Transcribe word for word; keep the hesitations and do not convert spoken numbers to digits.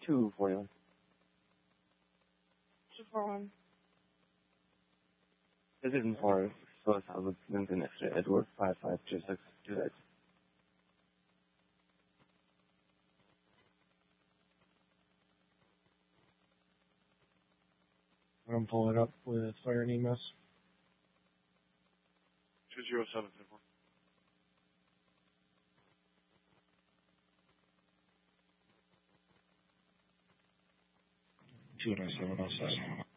two forty one. Two four one. Citizen Forest, Source House, Lincoln Extra, Edward five five two six two eight. I'm gonna pull it up with Fire and E M S. Two zero seven four. Two nine seven oh seven.